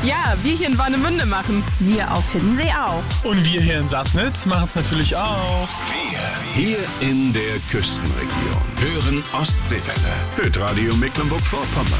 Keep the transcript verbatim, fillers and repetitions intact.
Ja, wir hier in Warnemünde machen's. Wir auf Hiddensee auch. Und wir hier in Sassnitz machen's natürlich auch. Wir hier in der Küstenregion hören Ostseewelle. Hitradio Mecklenburg-Vorpommern.